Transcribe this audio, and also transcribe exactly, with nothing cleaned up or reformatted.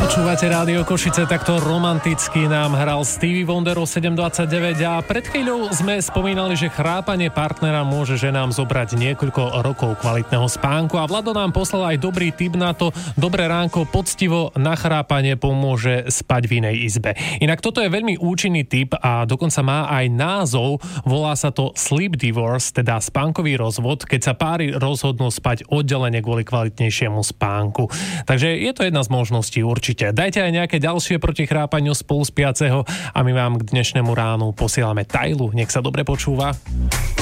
Počúvate Rádio Košice, takto romanticky nám hral Stevie Wonder o sedem dvadsaťdeväť a pred chvíľou sme spomínali, že chrápanie partnera môže ženám zobrať niekoľko rokov kvalitného spánku a Vlado nám poslal aj dobrý tip na to. Dobré ránko, poctivo na chrápanie pomôže spať v inej izbe. Inak toto je veľmi účinný tip a dokonca má aj názov, volá sa to sleep divorce, teda spánkový rozvod, keď sa páry rozhodnú spať oddelene kvôli kvalitnejšiemu spánku. Takže je to jedna z možností určite. Dajte aj nejaké ďalšie proti chrápaniu spoluspiaceho a my vám k dnešnému ránu posielame Tajlu. Nech sa dobre počúva.